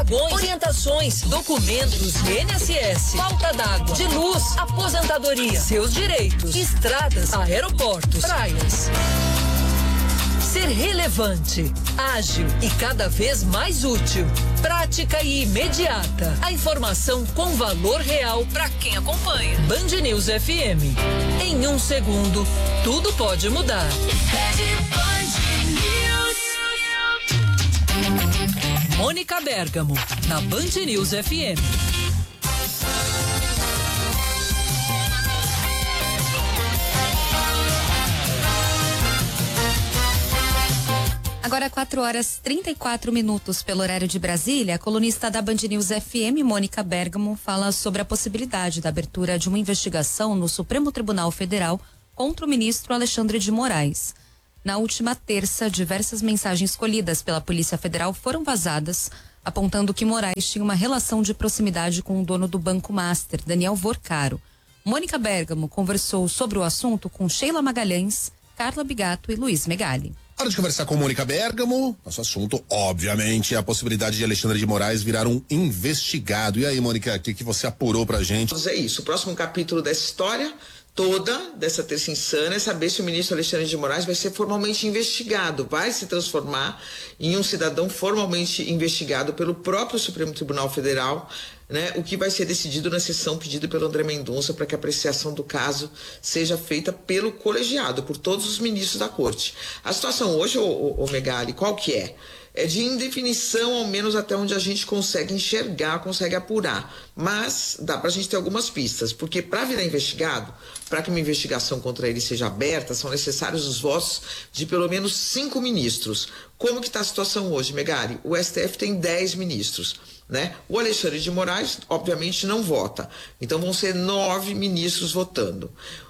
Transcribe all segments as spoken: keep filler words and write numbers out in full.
apagões, orientações, documentos, I N S S, falta d'água, de luz, aposentadoria, seus direitos, estradas, aeroportos, praias. Ser relevante, ágil e cada vez mais útil. Prática e imediata. A informação com valor real para quem acompanha. Band News F M. Em um segundo, tudo pode mudar. Mônica Bergamo, na Band News F M. Agora quatro horas e trinta e quatro minutos pelo horário de Brasília, a colunista da Band News F M, Mônica Bergamo, fala sobre a possibilidade da abertura de uma investigação no Supremo Tribunal Federal contra o ministro Alexandre de Moraes. Na última terça, diversas mensagens colhidas pela Polícia Federal foram vazadas, apontando que Moraes tinha uma relação de proximidade com o dono do Banco Master, Daniel Vorcaro. Mônica Bergamo conversou sobre o assunto com Sheila Magalhães, Carla Bigato e Luiz Megali. Hora de conversar com Mônica Bergamo. Nosso assunto, obviamente, é a possibilidade de Alexandre de Moraes virar um investigado. E aí, Mônica, o que, que você apurou pra gente? É isso, o próximo capítulo dessa história toda, dessa terça insana, é saber se o ministro Alexandre de Moraes vai ser formalmente investigado, vai se transformar em um cidadão formalmente investigado pelo próprio Supremo Tribunal Federal, né, o que vai ser decidido na sessão pedida pelo André Mendonça para que a apreciação do caso seja feita pelo colegiado, por todos os ministros da corte. A situação hoje, ô, ô, ô Megali, qual que é? É de indefinição, ao menos até onde a gente consegue enxergar, consegue apurar. Mas dá pra gente ter algumas pistas, porque para virar investigado, para que uma investigação contra ele seja aberta, são necessários os votos de pelo menos cinco ministros. Como que está a situação hoje, Megali? O S T F tem dez ministros, né? O Alexandre de Moraes, obviamente, não vota. Então vão ser nove ministros votando.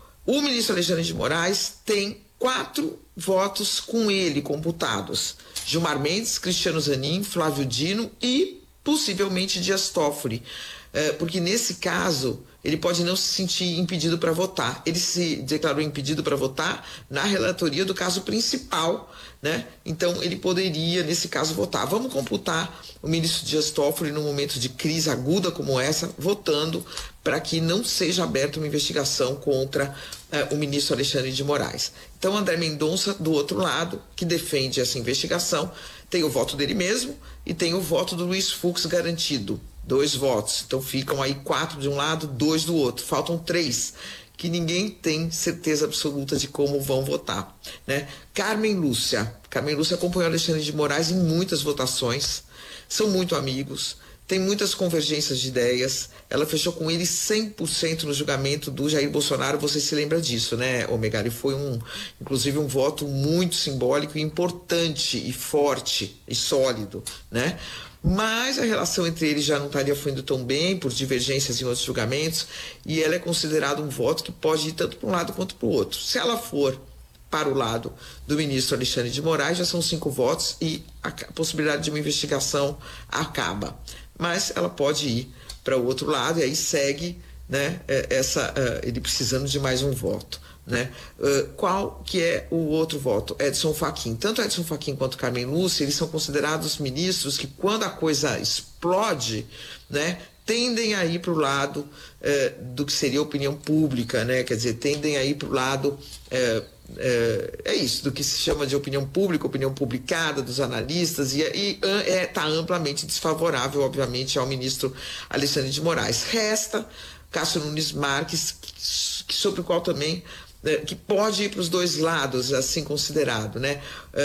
O ministro Alexandre de Moraes tem quatro votos com ele computados: Gilmar Mendes, Cristiano Zanin, Flávio Dino e possivelmente Dias Toffoli, é, porque nesse caso ele pode não se sentir impedido para votar. Ele se declarou impedido para votar na relatoria do caso principal, né? Então ele poderia, nesse caso, votar. Vamos computar o ministro Dias Toffoli num momento de crise aguda como essa, votando para que não seja aberta uma investigação contra uh, o ministro Alexandre de Moraes. Então André Mendonça, do outro lado, que defende essa investigação, tem o voto dele mesmo e tem o voto do Luiz Fux garantido. Dois votos. Então ficam aí quatro de um lado, dois do outro. Faltam três, que ninguém tem certeza absoluta de como vão votar, né? Carmen Lúcia. Carmen Lúcia acompanhou Alexandre de Moraes em muitas votações. São muito amigos. Tem muitas convergências de ideias. Ela fechou com ele cem por cento no julgamento do Jair Bolsonaro. Você se lembra disso, né, Megali? Foi um, inclusive, um voto muito simbólico, importante e forte e sólido, né? Mas a relação entre eles já não estaria fluindo tão bem por divergências em outros julgamentos, e ela é considerada um voto que pode ir tanto para um lado quanto para o outro. Se ela for para o lado do ministro Alexandre de Moraes, já são cinco votos e a possibilidade de uma investigação acaba. Mas ela pode ir para o outro lado e aí segue, né, essa, uh, ele precisando de mais um voto. Né? Uh, qual que é o outro voto? Edson Fachin. Tanto Edson Fachin quanto Carmen Lúcia, eles são considerados ministros que, quando a coisa explode, né, tendem a ir para o lado uh, do que seria a opinião pública, né? Quer dizer, tendem a ir para o lado uh, uh, é isso, do que se chama de opinião pública, opinião publicada dos analistas, e está é, tá amplamente desfavorável, obviamente, ao ministro Alexandre de Moraes. Resta Cássio Nunes Marques, que, sobre o qual também que pode ir para os dois lados, assim considerado, né?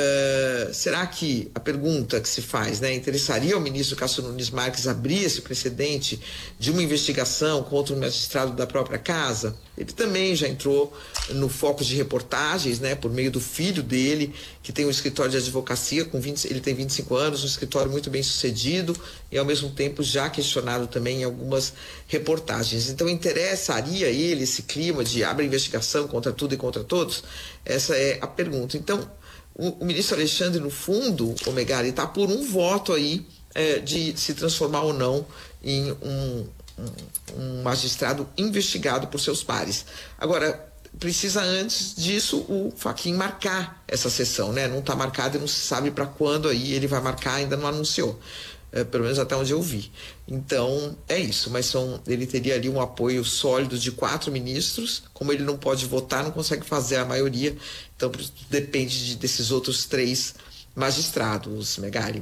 Uh, será que a pergunta que se faz, né, interessaria ao ministro Cássio Nunes Marques abrir esse precedente de uma investigação contra um magistrado da própria casa? Ele também já entrou no foco de reportagens, né, por meio do filho dele, que tem um escritório de advocacia, com vinte, ele tem vinte e cinco anos, um escritório muito bem sucedido e, ao mesmo tempo, já questionado também em algumas reportagens. Então, interessaria a ele esse clima de abre investigação contra tudo e contra todos? Essa é a pergunta. Então, o, o ministro Alexandre, no fundo, o Megali, está por um voto aí é, de se transformar ou não em um, um, um magistrado investigado por seus pares. Agora, precisa antes disso o Fachin marcar essa sessão, né? Não está marcado e não se sabe para quando aí ele vai marcar, ainda não anunciou. é, pelo menos até onde eu vi. Então, é isso, mas são, ele teria ali um apoio sólido de quatro ministros, como ele não pode votar, não consegue fazer a maioria, então depende de, desses outros três magistrados, Megali.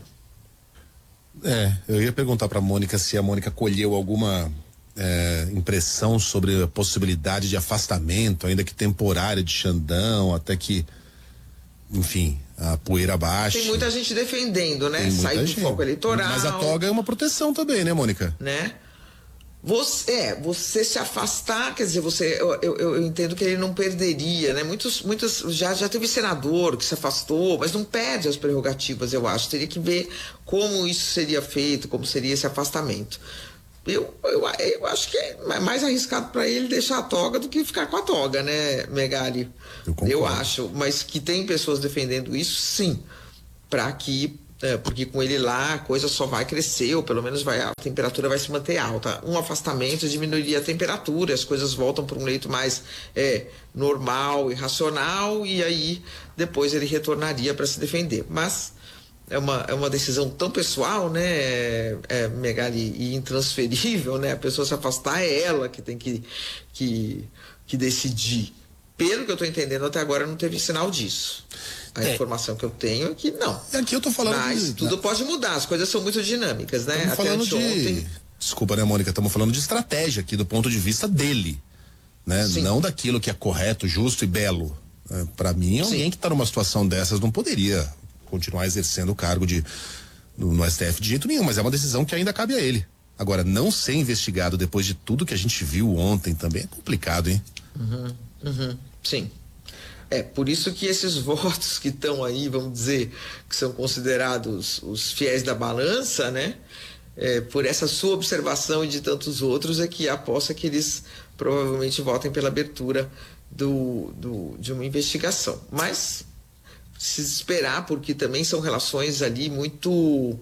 É, eu ia perguntar para a Mônica se a Mônica colheu alguma é, impressão sobre a possibilidade de afastamento, ainda que temporário, de Xandão, até que, enfim, a poeira baixe. Tem muita gente defendendo, né? Sair do foco eleitoral. Mas a toga é uma proteção também, né, Mônica? Né? Você, é, você se afastar, quer dizer, você, eu, eu, eu entendo que ele não perderia, né? Muitos, muitos, já, já teve senador que se afastou, mas não perde as prerrogativas, eu acho. Teria que ver como isso seria feito, como seria esse afastamento. Eu, eu, eu acho que é mais arriscado para ele deixar a toga do que ficar com a toga, né, Megali? Eu, eu acho, mas que tem pessoas defendendo isso, sim, para que É, porque com ele lá a coisa só vai crescer, ou pelo menos vai, a temperatura vai se manter alta. Um afastamento diminuiria a temperatura, as coisas voltam para um leito mais é, normal e racional, e aí depois ele retornaria para se defender. Mas é uma, é uma decisão tão pessoal, né, é, é, Megali, e intransferível, né? A pessoa se afastar é ela que tem que, que, que decidir. Pelo que eu estou entendendo, até agora não teve sinal disso. A é. informação que eu tenho é que não. Aqui eu tô falando Mas de... tudo pode mudar, as coisas são muito dinâmicas, né? Estamos falando de... Ontem... Desculpa, né, Mônica? Estamos falando de estratégia aqui, do ponto de vista dele, né? Sim. Não daquilo que é correto, justo e belo. É, para mim, alguém Sim. que está numa situação dessas não poderia continuar exercendo o cargo de no, no S T F de jeito nenhum, mas é uma decisão que ainda cabe a ele. Agora, não ser investigado depois de tudo que a gente viu ontem também é complicado, hein? Uhum, uhum, sim. É, por isso que esses votos que estão aí, vamos dizer, que são considerados os fiéis da balança, né? É, por essa sua observação e de tantos outros, é que aposta que eles provavelmente votem pela abertura do, do, de uma investigação. Mas se esperar, porque também são relações ali muito uh,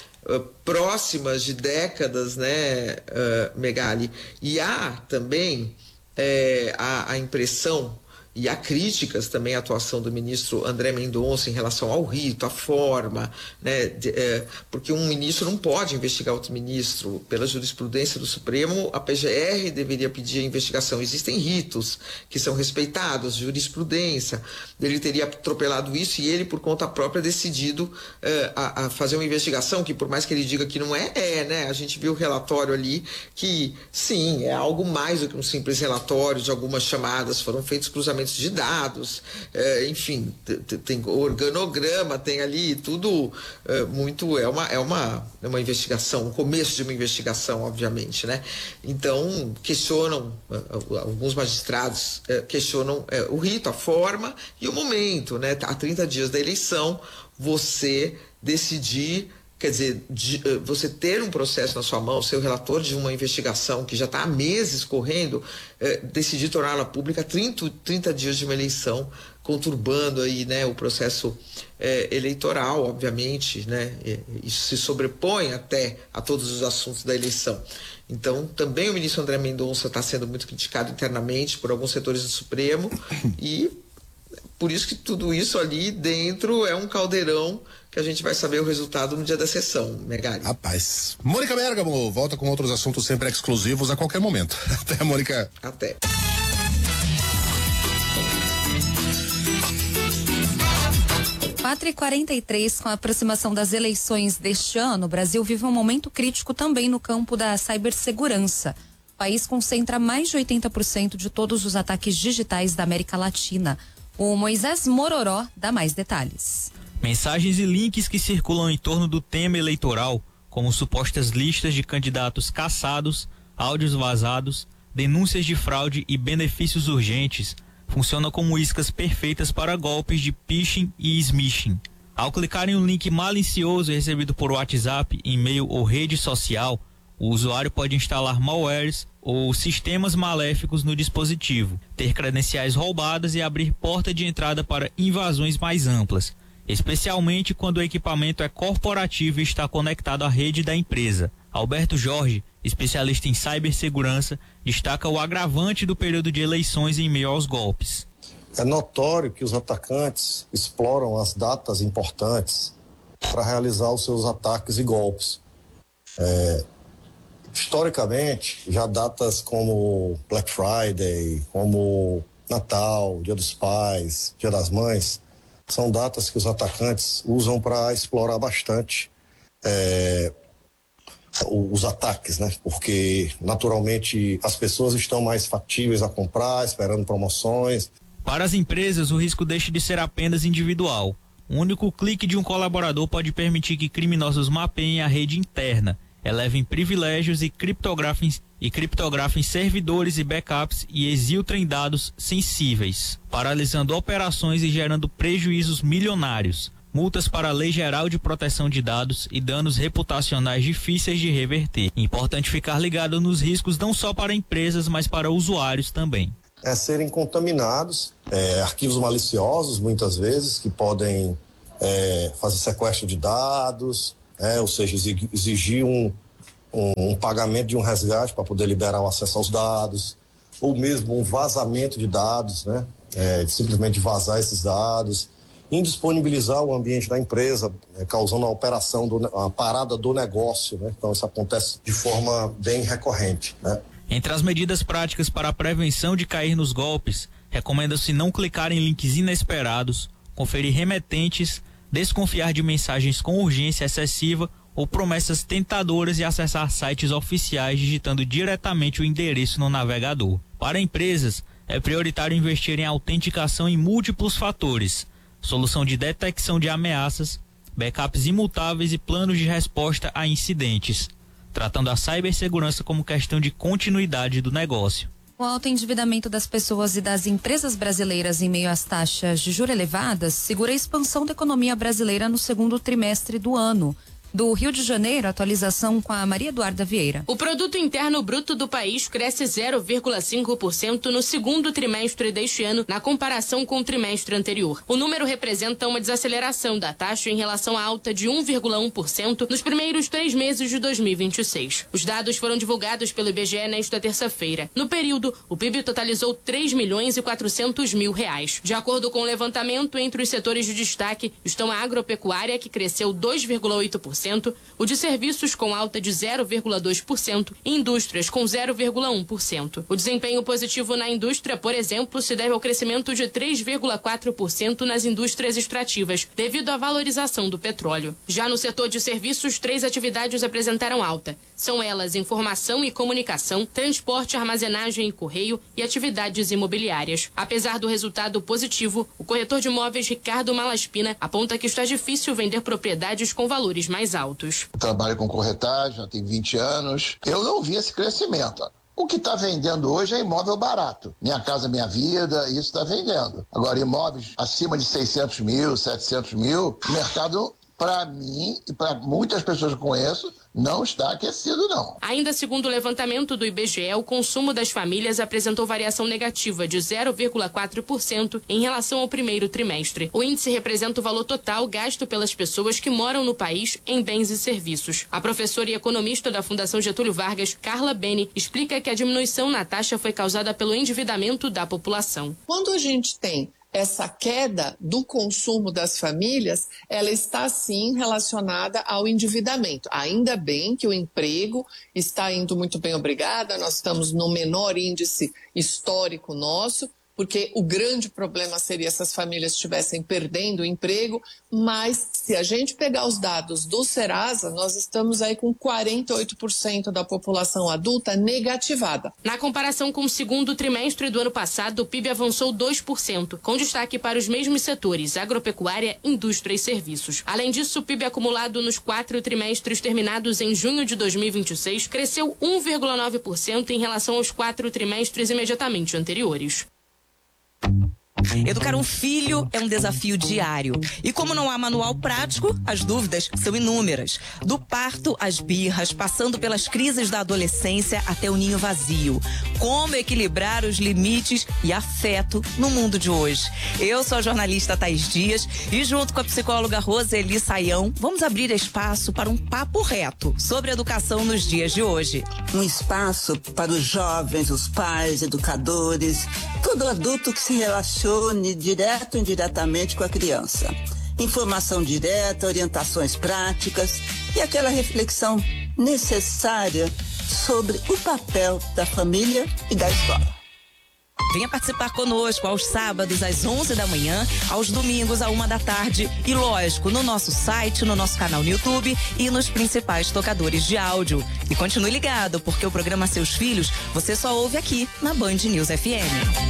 próximas de décadas, né, uh, Megali? E há também é, a, a impressão e há críticas também à atuação do ministro André Mendonça em relação ao rito, à forma, né? De, é, porque um ministro não pode investigar outro ministro. Pela jurisprudência do Supremo, a P G R deveria pedir a investigação. Existem ritos que são respeitados, jurisprudência. Ele teria atropelado isso e ele, por conta própria, decidido é, a, a fazer uma investigação que, por mais que ele diga que não é, é, né? A gente viu o relatório ali que, sim, é algo mais do que um simples relatório de algumas chamadas, foram feitos cruzamentos de dados, é, enfim, tem organograma, tem ali tudo é, muito, é uma, é uma, é uma investigação, um começo de uma investigação, obviamente, né? Então, questionam, alguns magistrados é, questionam é, o rito, a forma e o momento, né? Há trinta dias da eleição, você decidir, quer dizer, de, você ter um processo na sua mão, ser o relator de uma investigação que já está há meses correndo, é, decidir torná-la pública trinta, trinta dias de uma eleição, conturbando aí, né, o processo é, eleitoral, obviamente, né, isso se sobrepõe até a todos os assuntos da eleição. Então, também o ministro André Mendonça está sendo muito criticado internamente por alguns setores do Supremo e por isso que tudo isso ali dentro é um caldeirão que a gente vai saber o resultado no dia da sessão, Megali. Rapaz. Mônica Bergamo volta com outros assuntos sempre exclusivos a qualquer momento. Até, Mônica. Até. quatro e quarenta e três, com a aproximação das eleições deste ano, o Brasil vive um momento crítico também no campo da cibersegurança. O país concentra mais de oitenta por cento de todos os ataques digitais da América Latina. O Moisés Mororó dá mais detalhes. Mensagens e links que circulam em torno do tema eleitoral, como supostas listas de candidatos caçados, áudios vazados, denúncias de fraude e benefícios urgentes, funcionam como iscas perfeitas para golpes de phishing e smishing. Ao clicar em um link malicioso recebido por WhatsApp, e-mail ou rede social, o usuário pode instalar malwares ou sistemas maléficos no dispositivo, ter credenciais roubadas e abrir porta de entrada para invasões mais amplas, especialmente quando o equipamento é corporativo e está conectado à rede da empresa. Alberto Jorge, especialista em cibersegurança, destaca o agravante do período de eleições em meio aos golpes. É notório que os atacantes exploram as datas importantes para realizar os seus ataques e golpes. É, historicamente, já datas como Black Friday, como Natal, Dia dos Pais, Dia das Mães, são datas que os atacantes usam para explorar bastante é, os ataques, né? Porque, naturalmente, as pessoas estão mais factíveis a comprar, esperando promoções. Para as empresas, o risco deixa de ser apenas individual. O único clique de um colaborador pode permitir que criminosos mapeiem a rede interna, elevem privilégios e criptografem, e criptografem servidores e backups e exfiltrem dados sensíveis, paralisando operações e gerando prejuízos milionários, multas para a Lei Geral de Proteção de Dados e danos reputacionais difíceis de reverter. Importante ficar ligado nos riscos não só para empresas, mas para usuários também. É serem contaminados, é, arquivos maliciosos, muitas vezes, que podem é, fazer sequestro de dados, é, ou seja, exigir um, um, um pagamento de um resgate para poder liberar o acesso aos dados, ou mesmo um vazamento de dados, né, é, simplesmente vazar esses dados, indisponibilizar o ambiente da empresa, é, causando a operação, do, a parada do negócio, né, então isso acontece de forma bem recorrente, né. Entre as medidas práticas para a prevenção de cair nos golpes, recomenda-se não clicar em links inesperados, conferir remetentes, desconfiar de mensagens com urgência excessiva ou promessas tentadoras e acessar sites oficiais digitando diretamente o endereço no navegador. Para empresas, é prioritário investir em autenticação em múltiplos fatores, solução de detecção de ameaças, backups imutáveis e planos de resposta a incidentes, tratando a cibersegurança como questão de continuidade do negócio. O alto endividamento das pessoas e das empresas brasileiras em meio às taxas de juros elevadas segura a expansão da economia brasileira no segundo trimestre do ano. Do Rio de Janeiro, atualização com a Maria Eduarda Vieira. O produto interno bruto do país cresce zero vírgula cinco por cento no segundo trimestre deste ano, na comparação com o trimestre anterior. O número representa uma desaceleração da taxa em relação à alta de um vírgula um por cento nos primeiros três meses de dois mil e vinte e seis. Os dados foram divulgados pelo I B G E nesta terça-feira. No período, o P I B totalizou três milhões e quatrocentos mil reais. De acordo com o levantamento, entre os setores de destaque estão a agropecuária, que cresceu dois vírgula oito por cento, o de serviços com alta de zero vírgula dois por cento e indústrias com zero vírgula um por cento. O desempenho positivo na indústria, por exemplo, se deve ao crescimento de três vírgula quatro por cento nas indústrias extrativas, devido à valorização do petróleo. Já no setor de serviços, três atividades apresentaram alta. São elas informação e comunicação, transporte, armazenagem e correio e atividades imobiliárias. Apesar do resultado positivo, o corretor de imóveis Ricardo Malaspina aponta que está difícil vender propriedades com valores mais altos. Trabalho com corretagem, já tem vinte anos. Eu não vi esse crescimento. O que está vendendo hoje é imóvel barato. Minha Casa Minha Vida, isso está vendendo. Agora, imóveis acima de seiscentos mil, setecentos mil, o mercado, para mim e para muitas pessoas que conheço, não está aquecido, não. Ainda segundo o levantamento do I B G E, o consumo das famílias apresentou variação negativa de zero vírgula quatro por cento em relação ao primeiro trimestre. O índice representa o valor total gasto pelas pessoas que moram no país em bens e serviços. A professora e economista da Fundação Getúlio Vargas, Carla Beni, explica que a diminuição na taxa foi causada pelo endividamento da população. Quando a gente tem essa queda do consumo das famílias, ela está sim relacionada ao endividamento. Ainda bem que o emprego está indo muito bem, obrigada, nós estamos no menor índice histórico nosso, porque o grande problema seria se as famílias estivessem perdendo o emprego, mas se a gente pegar os dados do Serasa, nós estamos aí com quarenta e oito por cento da população adulta negativada. Na comparação com o segundo trimestre do ano passado, o P I B avançou dois por cento, com destaque para os mesmos setores, agropecuária, indústria e serviços. Além disso, o P I B acumulado nos quatro trimestres terminados em junho de dois mil e vinte e seis cresceu um vírgula nove por cento em relação aos quatro trimestres imediatamente anteriores. Educar um filho é um desafio diário. E como não há manual prático, as dúvidas são inúmeras. Do parto às birras, passando pelas crises da adolescência até o ninho vazio. Como equilibrar os limites e afeto no mundo de hoje? Eu sou a jornalista Thaís Dias e junto com a psicóloga Roseli Saião, vamos abrir espaço para um papo reto sobre educação nos dias de hoje. Um espaço para os jovens, os pais, educadores, todo adulto que se relacione direto ou indiretamente com a criança. Informação direta, orientações práticas e aquela reflexão necessária sobre o papel da família e da escola. Venha participar conosco aos sábados às onze da manhã, aos domingos à uma da tarde e, lógico, no nosso site, no nosso canal no YouTube e nos principais tocadores de áudio. E continue ligado, porque o programa Seus Filhos você só ouve aqui na Band News F M.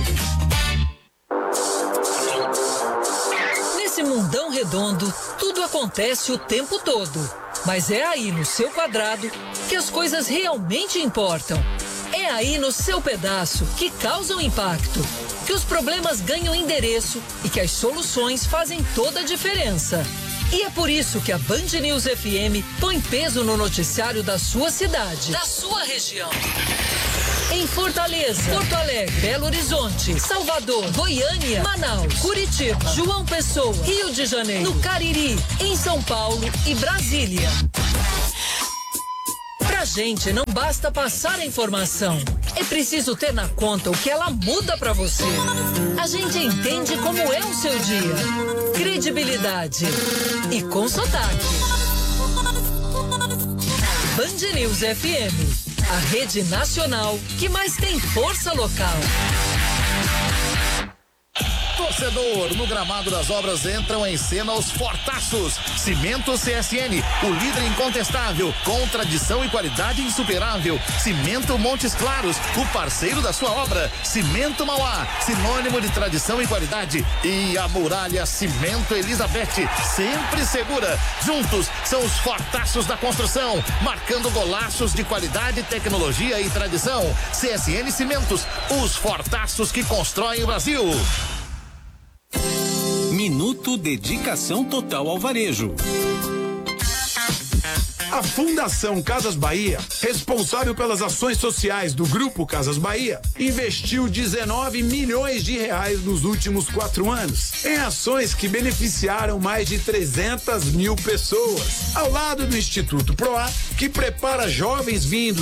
Nesse mundão redondo, tudo acontece o tempo todo. Mas é aí no seu quadrado que as coisas realmente importam. É aí no seu pedaço que causam impacto, que os problemas ganham endereço e que as soluções fazem toda a diferença. E é por isso que a Band News F M põe peso no noticiário da sua cidade, da sua região. Em Fortaleza, Porto Alegre, Belo Horizonte, Salvador, Goiânia, Manaus, Curitiba, João Pessoa, Rio de Janeiro, no Cariri, em São Paulo e Brasília. Pra gente não basta passar a informação, é preciso ter na conta o que ela muda pra você. A gente entende como é o seu dia. Credibilidade e com sotaque. Band News F M, a rede nacional que mais tem força local. Torcedor, no gramado das obras entram em cena os fortaços. Cimento C S N, o líder incontestável, com tradição e qualidade insuperável. Cimento Montes Claros, o parceiro da sua obra. Cimento Mauá, sinônimo de tradição e qualidade. E a Muralha Cimento Elizabeth, sempre segura. Juntos são os fortaços da construção, marcando golaços de qualidade, tecnologia e tradição. C S N Cimentos, os fortaços que constroem o Brasil. Minuto Dedicação Total ao Varejo. A Fundação Casas Bahia, responsável pelas ações sociais do Grupo Casas Bahia, investiu dezenove milhões de reais nos últimos quatro anos em ações que beneficiaram mais de trezentas mil pessoas, ao lado do Instituto Proar, que prepara jovens vindos